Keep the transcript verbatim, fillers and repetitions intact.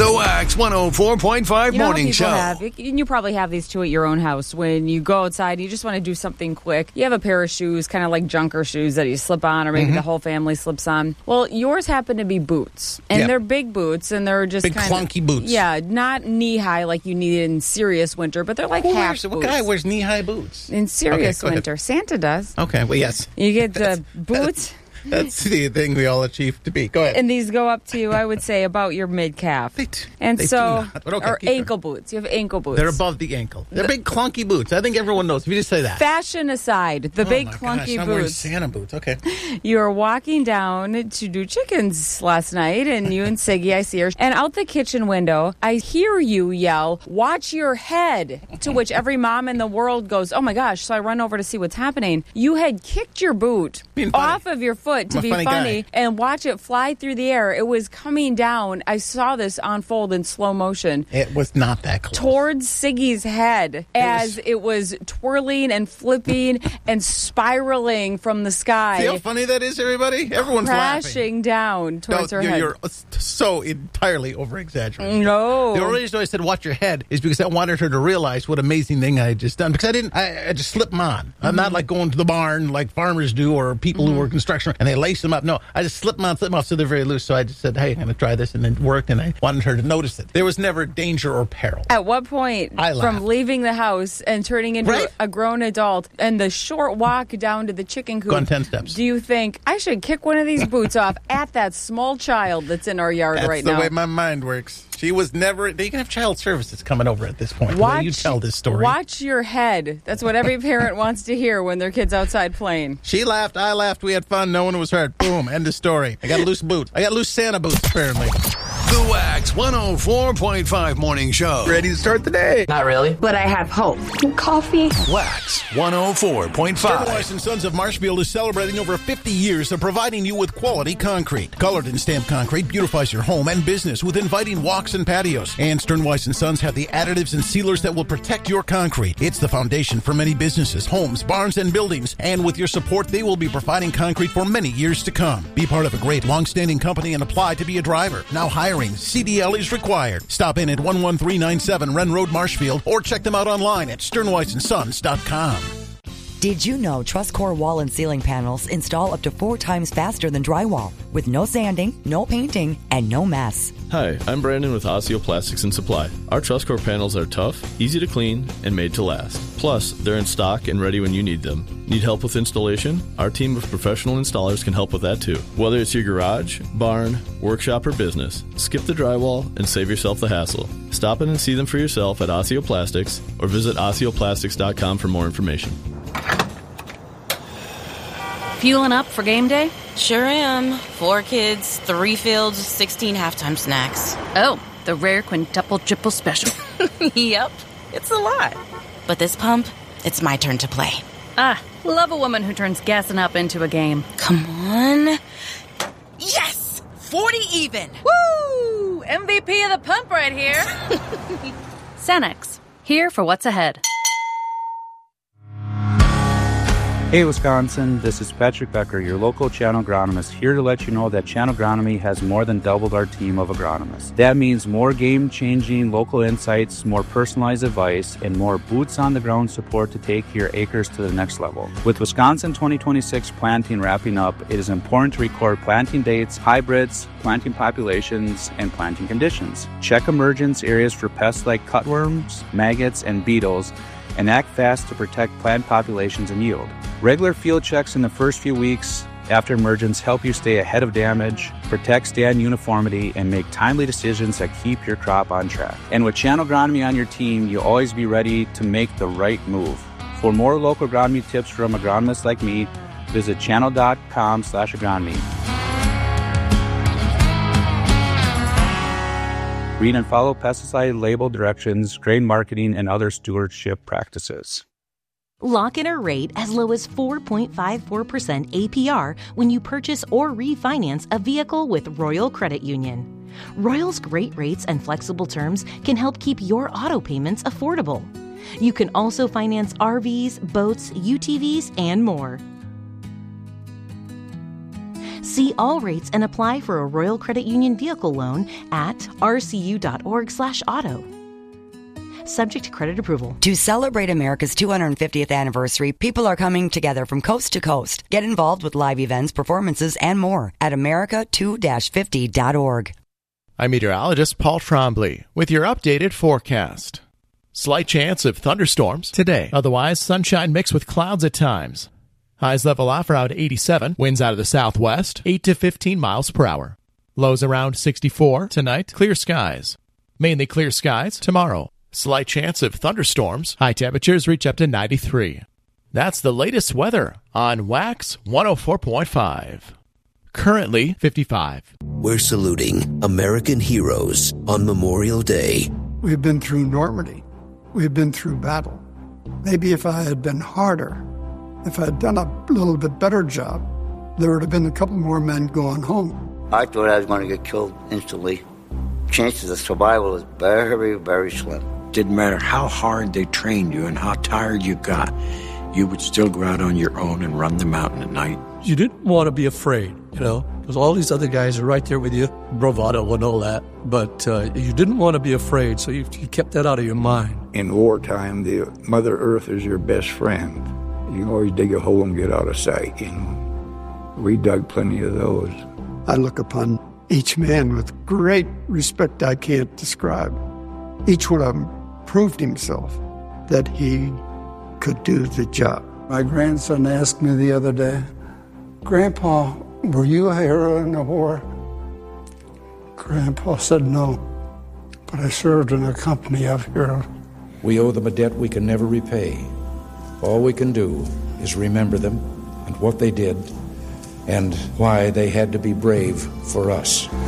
The Wax one oh four point five You know how Morning people Show. Have, and you probably have these too at your own house. When you go outside, you just want to do something quick. You have a pair of shoes, kind of like junker shoes that you slip on, or maybe Mm-hmm. the whole family slips on. Well, yours happen to be boots, and Yeah. they're big boots, and they're just Big kind clunky of, boots. Yeah, not knee high like you need in serious winter, but they're like Who half wears, boots. what guy wears knee-high boots? In serious Okay, go ahead. winter, Santa does. Okay, well, yes. You get the boots. That's the thing we all achieve to be. Go ahead. And these go up to, I would say, about your mid-calf. They t- and they do so, not, but okay, or keep going. ankle boots. You have ankle boots. They're above the ankle. They're big clunky boots. I think everyone knows. If you just say that. Fashion aside, the Oh big my clunky gosh, I'm wearing boots. Santa boots. Okay. You were walking down to do chickens last night, and you and Siggy, I see her. And out the kitchen window, I hear you yell, "Watch your head," to which every mom in the world goes, "Oh my gosh." So I run over to see what's happening. You had kicked your boot Being funny. off of your foot to I'm a be funny funny guy. and watch it fly through the air. It was coming down. I saw this unfold in slow motion. It was not that close. Towards Siggy's head as was- it was twirling and flipping and spiraling from the sky. See how funny that is, everybody? Everyone's laughing. Crashing down towards No, her you're, head. you're so entirely over-exaggerating. No. The only reason I said watch your head is because I wanted her to realize what amazing thing I had just done. Because I didn't, I, I just slipped them on. I'm not like going to the barn like farmers do or people who work construction and they lace them up. No, I just slipped them on, slipped them off so they're very loose. So I just said, hey, I'm going to try this. And it worked and I wanted her to notice it. There was never danger or peril. At what point I laughed. from leaving the house and turning into Right? a grown adult and the short walk down to the chicken coop, Gone ten steps. do you think I should kick one of these boots off at that small child that's in our yard That's right the now? way my mind works. She was never, they can have child services coming over at this point. Watch, the way you tell this story. Watch your head. That's what every parent wants to hear when their kid's outside playing. She laughed, I laughed, we had fun, no one was hurt. Boom, end of story. I got loose boots. I got loose Santa boots, apparently. The Wax one oh four point five Morning Show. Ready to start the day. Not really. But I have hope. Coffee. Wax one oh four point five. Weiss and Sons of Marshfield is celebrating over fifty years of providing you with quality concrete. Colored and stamped concrete beautifies your home and business with inviting walks and patios. And Stern Weiss and Sons have the additives and sealers that will protect your concrete. It's the foundation for many businesses, homes, barns, and buildings. And with your support, they will be providing concrete for many years to come. Be part of a great long-standing company and apply to be a driver. Now hiring. C D L is required. Stop in at one one three nine seven Wren Road, Marshfield, or check them out online at stern weiss and sons dot com. Did you know TrustCore wall and ceiling panels install up to four times faster than drywall with no sanding, no painting, and no mess? Hi, I'm Brandon with Osseo Plastics and Supply. Our TrustCore panels are tough, easy to clean, and made to last. Plus, they're in stock and ready when you need them. Need help with installation? Our team of professional installers can help with that too. Whether it's your garage, barn, workshop, or business, skip the drywall and save yourself the hassle. Stop in and see them for yourself at Osseo Plastics or visit osseo plastics dot com for more information. Fueling up for game day? Sure am. Four kids, three fields, sixteen halftime snacks. Oh, the rare quintuple triple special. Yep, it's a lot. But this pump, it's my turn to play. Ah, love a woman who turns gassing up into a game. Come on. Yes! forty even! Woo! M V P of the pump right here. Cenex, here for what's ahead. Hey Wisconsin, this is Patrick Becker, your local channel agronomist, here to let you know that Channel Agronomy has more than doubled our team of agronomists. That means more game-changing local insights, more personalized advice, and more boots-on-the-ground support to take your acres to the next level. With Wisconsin twenty twenty-six planting wrapping up, it is important to record planting dates, hybrids, planting populations, and planting conditions. Check emergence areas for pests like cutworms, maggots, and beetles, and act fast to protect plant populations and yield. Regular field checks in the first few weeks after emergence help you stay ahead of damage, protect stand uniformity, and make timely decisions that keep your crop on track. And with Channel Agronomy on your team, you'll always be ready to make the right move. For more local agronomy tips from agronomists like me, visit channel.com slash agronomy. Read and follow pesticide label directions, grain marketing, and other stewardship practices. Lock in a rate as low as four point five four percent A P R when you purchase or refinance a vehicle with Royal Credit Union. Royal's great rates and flexible terms can help keep your auto payments affordable. You can also finance R Vs, boats, U T Vs, and more. See all rates and apply for a Royal Credit Union vehicle loan at rcu.org slash auto. Subject to credit approval. To celebrate America's two hundred fiftieth anniversary, people are coming together from coast to coast. Get involved with live events, performances, and more at america two fifty dot org. I'm meteorologist Paul Trombley with your updated forecast. Slight chance of thunderstorms today. Otherwise, sunshine mixed with clouds at times. Highs level off around eighty-seven. Winds out of the southwest, eight to fifteen miles per hour. Lows around sixty-four. Tonight, clear skies. Mainly clear skies tomorrow. Slight chance of thunderstorms. High temperatures reach up to ninety-three. That's the latest weather on Wax one oh four point five. Currently fifty-five. We're saluting American heroes on Memorial Day. We've been through Normandy. We've been through battle. Maybe if I had been harder, if I had done a little bit better job, there would have been a couple more men going home. I thought I was going to get killed instantly. Chances of survival is very, very slim. Didn't matter how hard they trained you and how tired you got, you would still go out on your own and run the mountain at night. You didn't want to be afraid, you know, because all these other guys are right there with you, bravado and all that. But uh, you didn't want to be afraid, so you, you kept that out of your mind. In wartime, the Mother Earth is your best friend. You can always dig a hole and get out of sight, you know. We dug plenty of those. I look upon each man with great respect I can't describe. Each one of them proved himself that he could do the job. My grandson asked me the other day, Grandpa, were you a hero in the war? Grandpa said no, but I served in a company of heroes. We owe them a debt we can never repay. All we can do is remember them and what they did and why they had to be brave for us.